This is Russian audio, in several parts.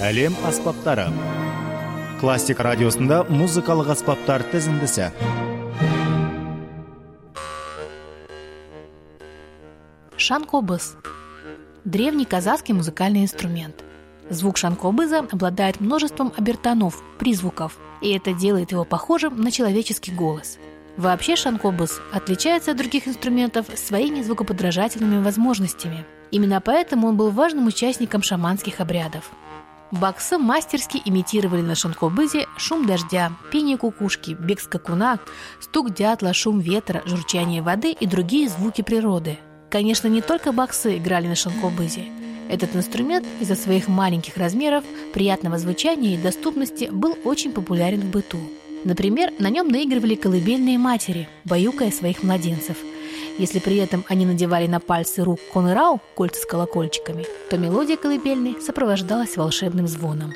Әлем аспаптары. Классик радиосында музыкалык аспаптар тизиндиси. Шанкобыз. Древний казахский музыкальный инструмент. Звук шанкобыза обладает множеством обертонов, призвуков, и это делает его похожим на человеческий голос. Вообще шанкобыз отличается от других инструментов своими звукоподражательными возможностями. Именно поэтому он был важным участником шаманских обрядов. Баксы мастерски имитировали на шанкобызе шум дождя, пение кукушки, бег скакуна, стук дятла, шум ветра, журчание воды и другие звуки природы. Конечно, не только баксы играли на шанкобызе. Этот инструмент из-за своих маленьких размеров, приятного звучания и доступности был очень популярен в быту. Например, на нем наигрывали колыбельные матери, баюкая своих младенцев. Если при этом они надевали на пальцы рук конырау, кольца с колокольчиками, то мелодия колыбельной сопровождалась волшебным звоном.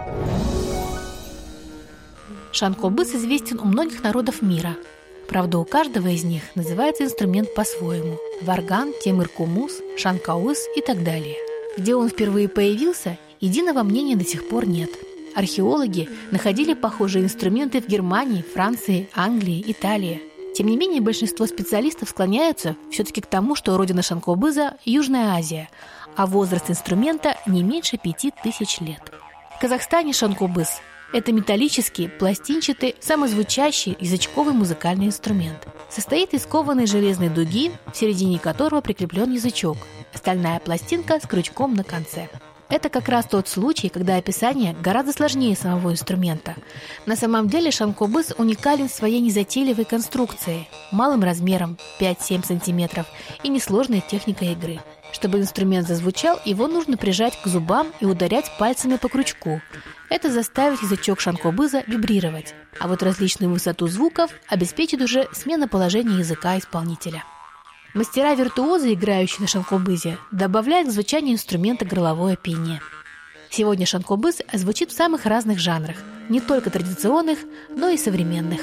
Шанкобыз известен у многих народов мира. Правда, у каждого из них называется инструмент по-своему. Варган, темыр-кумус, шанкауыз и так далее. Где он впервые появился, единого мнения до сих пор нет. Археологи находили похожие инструменты в Германии, Франции, Англии, Италии. Тем не менее, большинство специалистов склоняются все-таки к тому, что родина шанкобыза – Южная Азия, а возраст инструмента не меньше 5000 лет. В Казахстане шанкобыз – это металлический, пластинчатый, самозвучащий язычковый музыкальный инструмент. Состоит из кованой железной дуги, в середине которого прикреплен язычок, стальная пластинка с крючком на конце. Это как раз тот случай, когда описание гораздо сложнее самого инструмента. На самом деле шанкобыз уникален своей незатейливой конструкцией, малым размером 5-7 см и несложной техникой игры. Чтобы инструмент зазвучал, его нужно прижать к зубам и ударять пальцами по крючку. Это заставит язычок шанкобыза вибрировать, а вот различную высоту звуков обеспечит уже смена положения языка исполнителя. Мастера-виртуозы, играющие на шанкобызе, добавляют к звучанию инструмента горловое пение. Сегодня шанкобыз звучит в самых разных жанрах, не только традиционных, но и современных.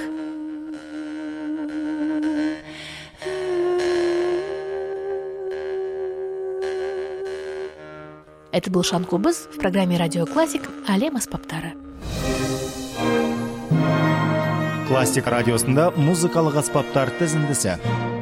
Это был шанкобыз в программе «Радио Классик» Әлем аспаптары. Классик радиосында музыкалык аспаптар тизиндиси.